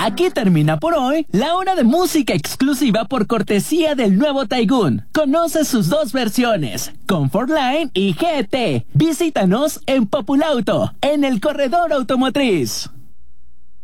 Aquí termina por hoy la hora de música exclusiva por cortesía del nuevo Taigun. Conoce sus dos versiones, Comfortline y GT. Visítanos en Populauto, en el corredor automotriz.